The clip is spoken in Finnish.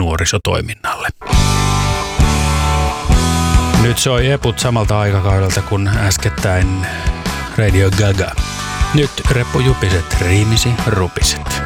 nuorisotoiminnalle. Nyt soi eput samalta aikakaudelta kuin äskettäin Radio Gaga. Nyt reppujupiset riimisi rupiset.